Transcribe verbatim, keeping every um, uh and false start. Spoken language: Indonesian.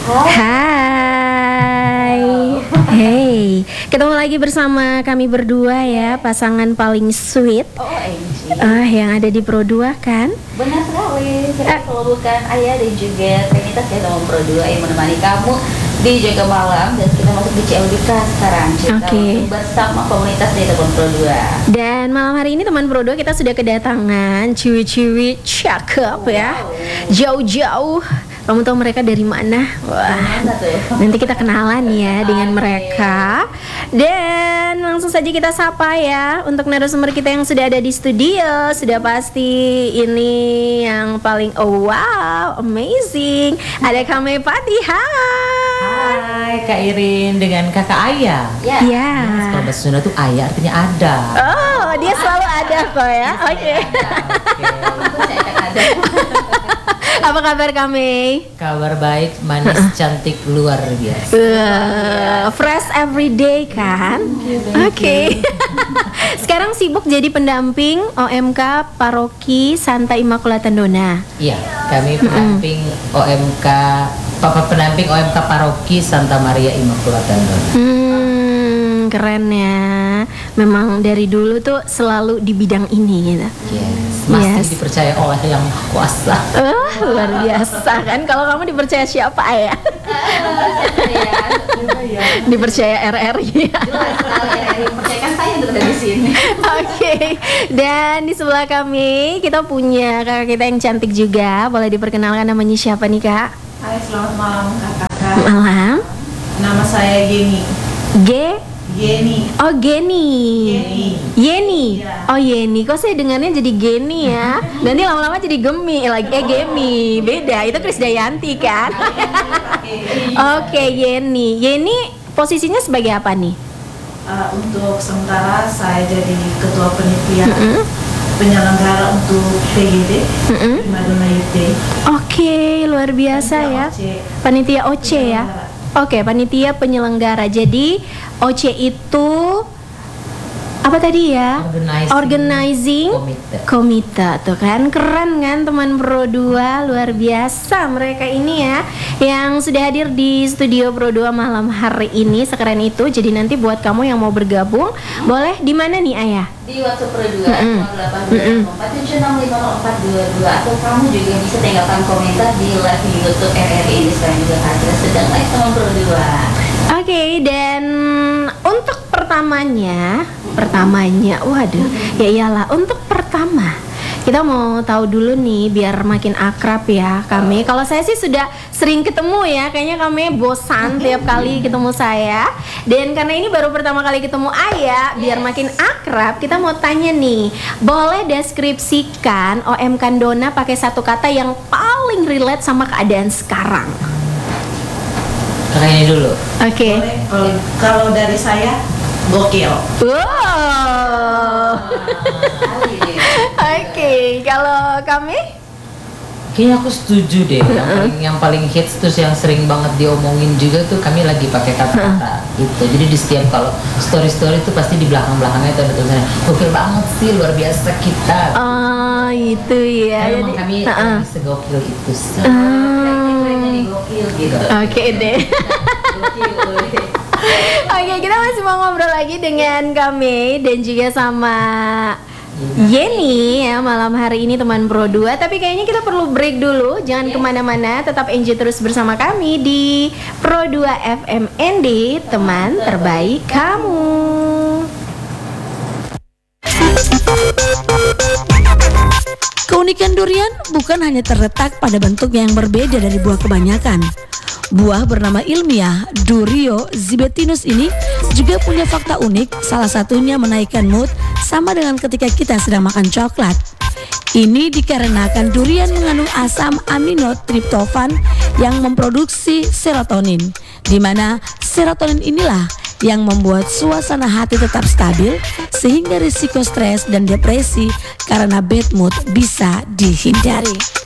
Hai. Hey, ketemu lagi bersama kami berdua ya, pasangan paling sweet. O M G. Ah, yang ada di Pro dua kan? Benar sekali. Eh. Saya kalau bukan ayah dan juga Trinitas ya dalam Pro dua yang menemani kamu di Jaga Malam, dan kita masuk di C L D K sekarang. Kita Oke. masuk bersama komunitas di teman Pro dua. Dan malam hari ini teman Pro dua kita sudah kedatangan ciwi-ciwi cakep ya. Jauh-jauh. Kamu tahu mereka dari mana? Wah. Mana tuh? Nanti kita kenalan ya dengan mereka. Dan langsung saja kita sapa ya untuk narasumber kita yang sudah ada di studio. Sudah pasti ini yang paling oh wow, amazing. Ada Kame Pati. Hai. Hai Kak Irin dengan Kakak Ayah. Ya. Ya. Kalau bahasa Sunda tuh ayah artinya ada. Oh, dia selalu ada kok ya. Oke. Tentu saya akan ada. Apa kabar kami? Kabar baik, manis, cantik, luar biasa. Uh, fresh every day kan? Oke. Sekarang sibuk jadi pendamping O M K Paroki Santa Immaculata Donna. Iya, kami pendamping O M K, Papa pendamping O M K Paroki Santa Maria Immaculata Donna. Hmm, keren ya. Memang dari dulu tuh selalu di bidang ini gitu. Yes, masih Yes. dipercaya oleh yang Maha Kuasa. Uh, luar biasa kan? Kalau kamu dipercaya siapa ya? Dipercaya R R ya. Jelas sekali R R I percayakan saya untuk ada di sini. Oke, dan di sebelah kami kita punya kakak kita yang cantik juga. Boleh diperkenalkan namanya siapa nih kak? Hai, selamat malam kakak. Malam. Nama saya Geni. G. Geni. Oh Geni. Geni. Yeni. Iya. Oh Yeni. Kok saya dengarnya jadi Geni ya? Nanti lama-lama jadi Gemi lagi. Eh Gemi. Beda. Itu Krisdayanti kan? Oke Yeni. Yeni posisinya sebagai apa nih? Uh, untuk sementara saya jadi ketua penitia Mm-mm. penyelenggara untuk P G D, Mm-mm. Madonna Youth Day. Oke, luar biasa ya. Panitia O C ya. Oke, panitia penyelenggara. Jadi O C itu apa tadi ya? Organizing Organizing Komite. komite tuh kan, keren kan teman Pro dua, luar biasa mereka ini ya yang sudah hadir di studio Pro dua malam hari ini, sekeren itu. Jadi nanti buat kamu yang mau bergabung, boleh di mana nih Ayah? Di WhatsApp Pro dua Mm-mm. nol delapan dua empat tujuh enam lima nol empat dua dua, atau kamu juga bisa tinggalkan komentar di live di YouTube R R I ini sekarang juga ada sedang live teman Pro dua. Oke, dan untuk pertamanya, pertamanya, waduh, ya iyalah, untuk pertama kita mau tahu dulu nih biar makin akrab ya kami. Kalau saya sih sudah sering ketemu ya, kayaknya kami bosan tiap kali ketemu saya. Dan karena ini baru pertama kali ketemu Ayah, biar makin akrab, kita mau tanya nih, boleh deskripsikan O M K Donna pakai satu kata yang paling relate sama keadaan sekarang? Kakaknya dulu. Oke. Boleh, kalau kalau dari saya gokil. Wow. Oke, kalau kami? Kayaknya aku setuju deh. Yang paling yang paling hits terus yang sering banget diomongin juga tuh kami lagi pakai kata-kata itu. Jadi di setiap kalau story-story itu pasti di belakang-belakangnya itu ada tulisannya gokil banget sih, luar biasa kita. Oh, itu ya. Karena emang Jadi, kami uh-uh. lagi segokil itu sih. Keren-kerennya di gokil gitu. Oke deh. Gokil. Oke, kita masih mau ngobrol lagi dengan kami dan juga sama Yeni ya malam hari ini teman Pro dua. Tapi kayaknya kita perlu break dulu. Jangan kemana-mana, tetap enjoy terus bersama kami di Pro dua F M N D, teman terbaik kamu. Keunikan durian bukan hanya terletak pada bentuknya yang berbeda dari buah kebanyakan. Buah bernama ilmiah Durio zibetinus ini juga punya fakta unik, salah satunya menaikkan mood sama dengan ketika kita sedang makan coklat. Ini dikarenakan durian mengandung asam amino triptofan yang memproduksi serotonin, di mana serotonin inilah yang membuat suasana hati tetap stabil sehingga risiko stres dan depresi karena bad mood bisa dihindari.